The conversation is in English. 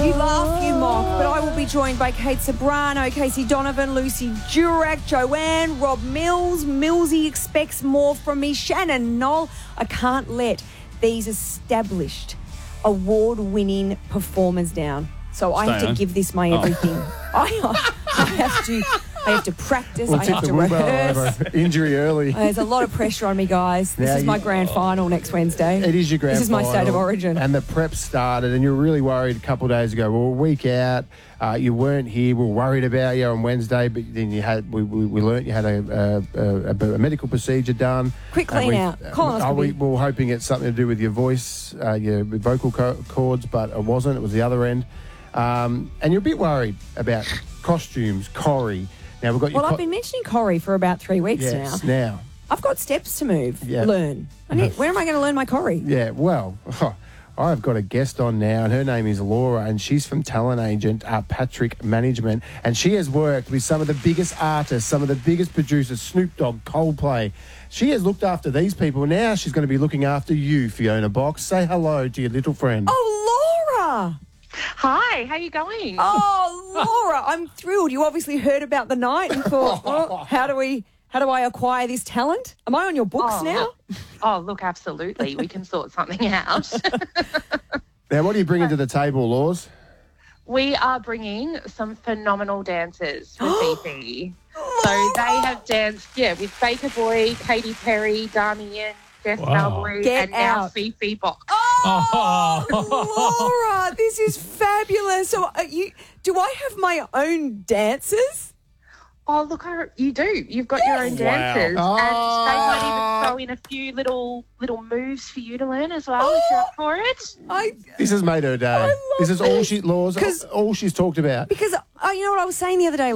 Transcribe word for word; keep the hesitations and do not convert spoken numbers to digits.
You laugh, you mock, but I will be joined by Kate Sobrano, Casey Donovan, Lucy Jurek, Joanne, Rob Mills. Millsy expects more from me. Shannon Knoll. I can't let these established award-winning performers down. So I Stay have to on. give this my everything. I, I have to I have to practice. We'll I tip have the to wheelbarrow rehearse. over. Injury early. There's a lot of pressure on me, guys. This Now is my you- grand final next Wednesday. It is your grand This is my final. state of origin. And the prep started, and you were really worried a couple of days ago. We were a week out. Uh, you weren't here. We were worried about you on Wednesday, but then you had we, we, we learnt you had a, a, a, a medical procedure done. Quick And clean we- out. uh, Colonoscopy. we, we were hoping it's something to do with your voice, uh, your vocal co- cords, but it wasn't. It was the other end. Um, and you're a bit worried about costumes, Corrie. Now we've got your Well, co- I've been mentioning Corrie for about three weeks yes, now. now. I've got steps to move, Yeah. learn. I need, where am I going to learn my Corrie? Yeah, well, I've got a guest on now, and her name is Laura, and she's from talent agent uh, Patrick Management, and she has worked with some of the biggest artists, some of the biggest producers, Snoop Dogg, Coldplay. She has looked after these people. Now she's going to be looking after you, Fiona Box. Say hello to your little friend. Oh, Laura! Hi, how you going? Oh, Laura, I'm thrilled. You obviously heard about the night and thought, oh, how do we, how do I acquire this talent? Am I on your books Oh, now? Oh, look, absolutely. We can sort something out. Now, what are you bringing to the table, Laws? We are bringing some phenomenal dancers for Fifi. So they have danced, yeah, with Baker Boy, Katy Perry, Damian, Jess Wow. Malloy, Get and now out. Fifi Box. Oh, Laura, this is fabulous. So, uh, you do I have my own dancers? Oh, look, I, you do. You've got your own Wow. dancers. Oh. And they might even throw in a few little little moves for you to learn as well if you're up for it. I This has made her day. love This is all this. she, Laws, 'Cause- all she's talked about. because uh, you know what I was saying the other day.